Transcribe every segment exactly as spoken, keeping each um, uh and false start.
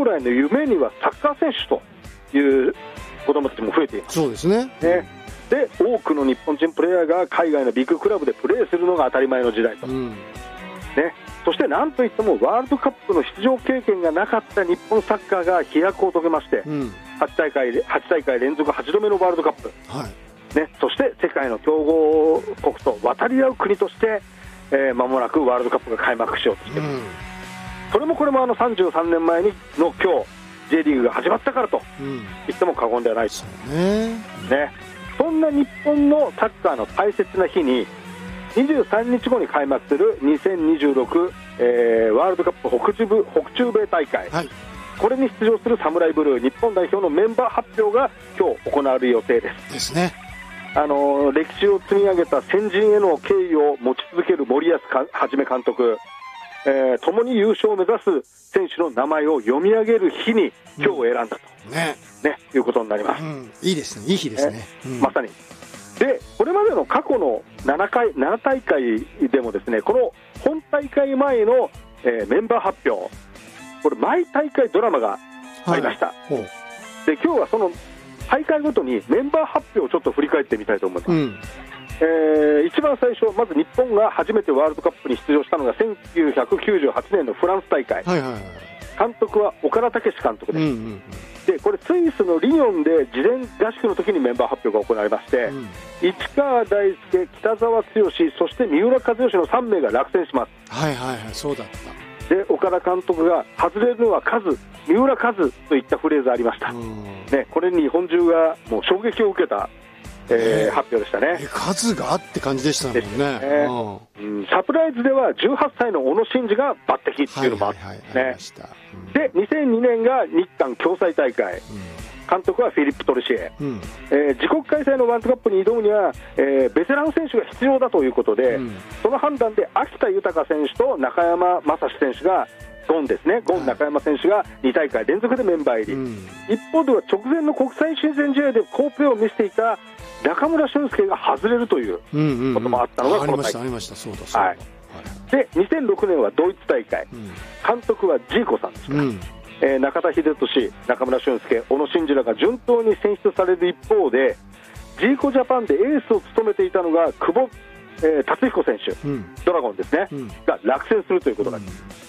将来の夢にはサッカー選手という子どもたちも増えています。 そうですね。 ねで多くの日本人プレーヤーが海外のビッグクラブでプレーするのが当たり前の時代と、うんね、そしてなんといってもワールドカップの出場経験がなかった日本サッカーが飛躍を遂げまして、うん、はち大会、はち大会連続はちどめのワールドカップ、はいね、そして世界の強豪国と渡り合う国としてえー、間もなくワールドカップが開幕しようとしています、うん、それもこれもあのさんじゅうさんねんまえにの今日 J リーグが始まったからと言っても過言ではないと、うんねね、そんな日本のサッカーの大切な日ににじゅうさんにちごに開幕するにせんにじゅうろく、えー、ワールドカップ北中部、北中米大会、はい、これに出場するサムライブルー日本代表のメンバー発表が今日行われる予定ですですね。 あの歴史を積み上げた先人への敬意を持ち続ける森保一監督、えー、共に優勝を目指す選手の名前を読み上げる日に今日選んだと、うんねね、いうことになります、うん、 いいですね、いい日ですね、 うん、まさに。でこれまでの過去のななかいなな大会でもですね、この本大会前の、えー、メンバー発表、これ毎大会ドラマがありました、はい、で今日はその大会ごとにメンバー発表をちょっと振り返ってみたいと思います、うんえー、一番最初、まず日本が初めてワールドカップに出場したのがせんきゅうひゃくきゅうじゅうはちねんのフランス大会、はいはいはい、監督は岡田武史監督です、うんうんうん、でこれスイスのリヨンで事前合宿の時にメンバー発表が行われまして、うん、市川大輔、北澤剛、そして三浦知良のさんめいが落選します。 はいはいはい、そうだった。 で岡田監督が外れるのは数、三浦数といったフレーズありました、ね、これに日本中がもう衝撃を受けた、えー、発表でしたね。 数がって感じでしたもんね、 ねうん、サプライズではじゅうはっさいの小野伸二が抜擢っていうのもあったんですね。でにせんにねんが日韓共催大会、うん監督はフィリップ・トルシエ、うんえー、自国開催のワールドカップに挑むには、えー、ベテラン選手が必要だということで、うん、その判断で秋田豊選手と中山雅史選手がゴンですね、ゴン中山選手がに大会連続でメンバー入り、うん、一方では直前の国際親善試合で好プレーを見せていた中村俊輔が外れるということもあったのがこの大会、 ありました、そうだそうだ、はい、 でにせんろくねんはドイツ大会、うん、監督はジーコさんですから、うんえー、中田英寿、中村俊輔、小野伸二らが順当に選出される一方で、ジーコジャパンでエースを務めていたのが久保、えー、達彦選手、うん、ドラゴンですね、うん、が落選するということがあります、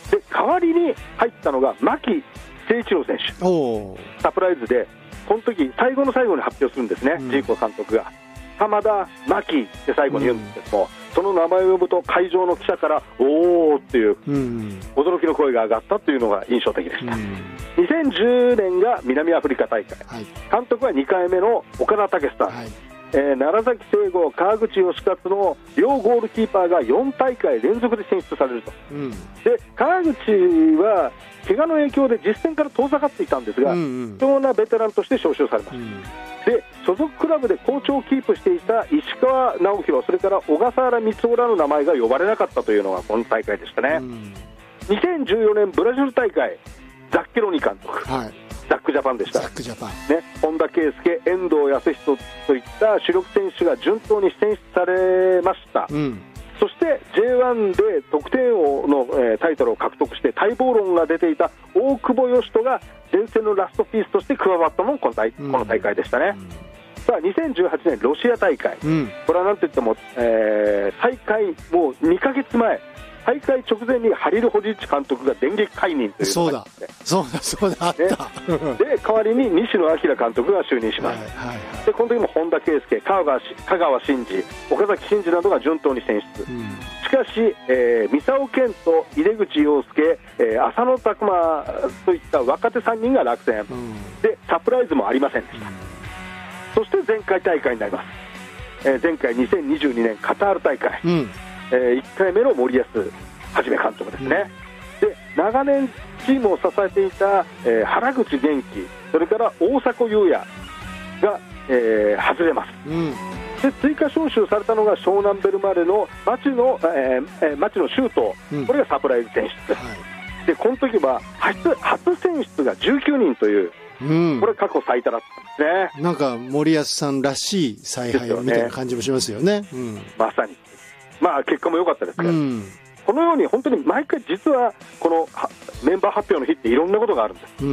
うん、で代わりに入ったのが牧誠一郎選手、サプライズでこの時最後の最後に発表するんですね、うん、ジーコ監督が浜田牧って最後に言うんですけども、うん、その名前を呼ぶと会場の記者からおーっていう驚きの声が上がったというのが印象的でした、うん、にせんじゅうねんが南アフリカ大会、はい、監督はにかいめの岡田武史さん、はいえー、楢崎正吾、川口義勝の両ゴールキーパーがよん大会連続で選出されると、うん、で川口は怪我の影響で実戦から遠ざかっていたんですが、うんうん、貴重なベテランとして招集されました、うんで所属クラブで好調をキープしていた石川直弘、それから小笠原光雄らの名前が呼ばれなかったというのがこの大会でしたね、うん、にせんじゅうよねんブラジル大会、ザッケロニ監督、はい、ザックジャパンでした。ザックジャパン、ね、本田圭佑、遠藤康人といった主力選手が順当に選出されました、うん、そして ジェイワン で得点王の、えー、タイトルを獲得して待望論が出ていた大久保嘉人が前線のラストピースとして加わったのもこの 大,、うん、この大会でしたね、うん、さあにせんじゅうはちねんロシア大会、うん、これはなんといっても、えー、大会もうにかげつまえ、大会直前にハリル・ホジッチ監督が電撃解任というのがあって、 そうだそうだそうだあった、 ね、で代わりに西野彰監督が就任します、はいはいはい、でこの時も本田圭佑、香川香川真司、岡崎真司などが順当に選出、うん、しかし、えー、三沢健人、井出口洋介、えー、浅野拓磨といった若手さんにんが落選、うん、でサプライズもありませんでした、うん、そして前回大会になります、えー、前回にせんにじゅうにねんカタール大会、うんえー、いっかいめの森保一監督ですね、うん、で長年チームを支えていた、えー、原口元気、それから大迫勇也が、えー、外れます、うん、で追加招集されたのが湘南ベルマーレの町野、えー、町野修斗、うん、これがサプライズ選出、はい、でこの時は 初, 初選出がじゅうきゅうにんという、うん、これ過去最多だったんですね。 なんか森保さんらしい采配みたいな感じもしますよね、うん、 まさにまあ結果も良かったですから、うん、このように本当に毎回実はこのメンバー発表の日っていろんなことがあるんです、うん